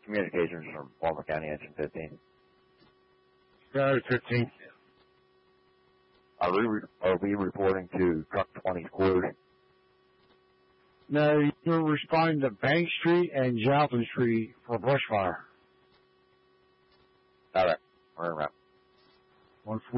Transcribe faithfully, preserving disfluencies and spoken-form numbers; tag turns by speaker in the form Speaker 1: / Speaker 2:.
Speaker 1: Communications from Palmer County Engine fifteen.
Speaker 2: Skyler fifteen.
Speaker 1: Are we, are we reporting to truck twenty's quarters?
Speaker 2: No, you're responding to Bank Street and Joplin Street for brush fire.
Speaker 1: All right. We're around.
Speaker 2: One